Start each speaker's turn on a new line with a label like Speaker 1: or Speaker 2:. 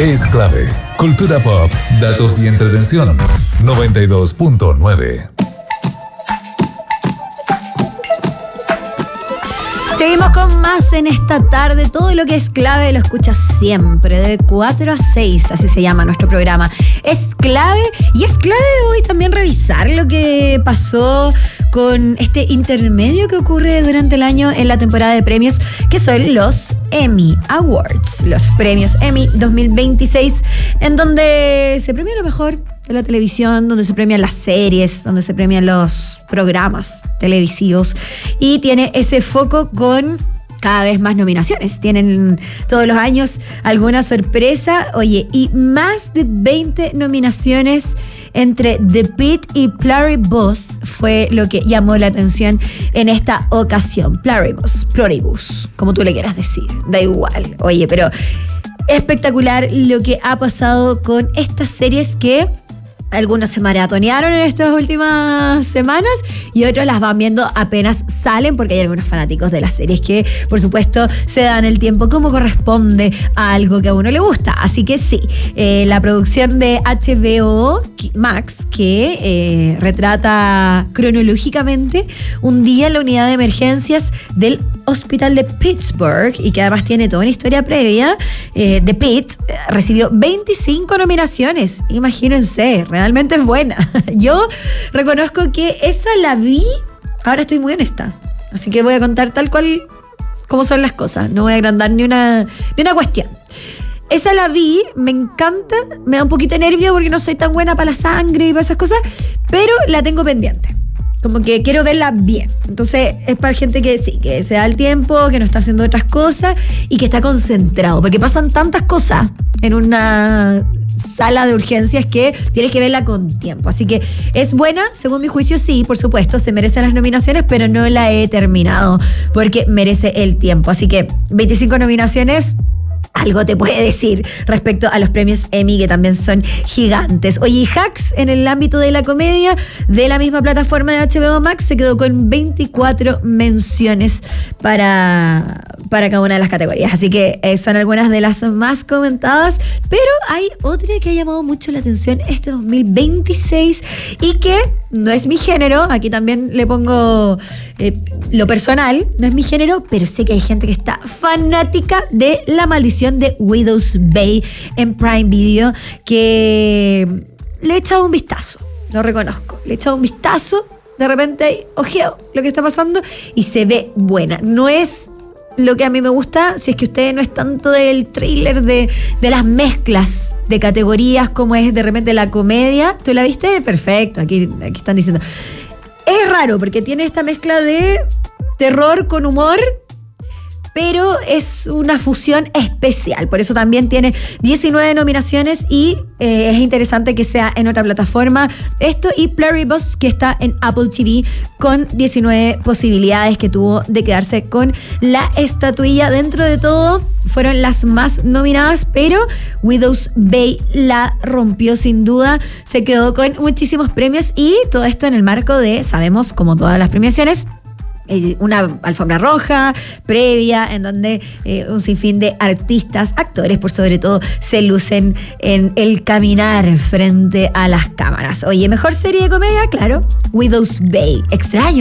Speaker 1: es clave. Cultura pop, datos y entretención. 92.9.
Speaker 2: Seguimos con más en esta tarde. Todo lo que es clave lo escuchas siempre, de 4 a 6, así se llama nuestro programa. Es clave, y es clave hoy también revisar lo que pasó con este intermedio que ocurre durante el año en la temporada de premios, que son los Emmy Awards, los premios Emmy 2026, en donde se premia lo mejor de la televisión, donde se premian las series, donde se premian los programas televisivos, y tiene ese foco con cada vez más nominaciones. Tienen todos los años alguna sorpresa. Oye, y más de 20 nominaciones entre The Pitt y Pluribus fue lo que llamó la atención en esta ocasión. Pluribus, como tú le quieras decir, da igual. Oye, pero espectacular lo que ha pasado con estas series que algunos se maratonearon en estas últimas semanas y otros las van viendo apenas salen, porque hay algunos fanáticos de las series que, por supuesto, se dan el tiempo como corresponde a algo que a uno le gusta. Así que sí, la producción de HBO Max, que retrata cronológicamente un día en la unidad de emergencias del Hospital de Pittsburgh, y que además tiene toda una historia previa. The Pitt recibió 25 nominaciones, imagínense, realmente es buena. Yo reconozco que esa la vi, ahora estoy muy honesta, así que voy a contar tal cual como son las cosas, no voy a agrandar ni una cuestión. Esa la vi, me encanta, me da un poquito de nervio porque no soy tan buena para la sangre y para esas cosas, pero la tengo pendiente. Como que quiero verla bien. Entonces es para gente que sí, que se da el tiempo, que no está haciendo otras cosas y que está concentrado. Porque pasan tantas cosas en una sala de urgencias que tienes que verla con tiempo. Así que es buena, según mi juicio, sí, por supuesto, se merecen las nominaciones, pero no la he terminado porque merece el tiempo. Así que 25 nominaciones, algo te puede decir respecto a los premios Emmy, que también son gigantes. Oye, y Hacks, en el ámbito de la comedia, de la misma plataforma de HBO Max, se quedó con 24 menciones para cada una de las categorías. Así que son algunas de las más comentadas, pero hay otra que ha llamado mucho la atención este 2026 y que no es mi género. Aquí también le pongo lo personal, no es mi género, pero sé que hay gente que está fanática de La Maldición de Widow's Bay en Prime Video, que le he echado un vistazo, lo reconozco, le he echado un vistazo, de repente ojeo lo que está pasando y se ve buena. No es lo que a mí me gusta, si es que usted no es tanto del thriller, de las mezclas de categorías como es de repente la comedia. ¿Tú la viste? Perfecto, aquí están diciendo. Es raro porque tiene esta mezcla de terror con humor, pero es una fusión especial. Por eso también tiene 19 nominaciones y es interesante que sea en otra plataforma. Esto y Pluribus, que está en Apple TV, con 19 posibilidades, que tuvo de quedarse con la estatuilla. Dentro de todo, fueron las más nominadas, pero Widow's Bay la rompió sin duda. Se quedó con muchísimos premios, y todo esto en el marco de, sabemos, como todas las premiaciones, una alfombra roja previa en donde un sinfín de artistas, actores por sobre todo, se lucen en el caminar frente a las cámaras. Oye, mejor serie de comedia, claro, Widow's Bay. Extraño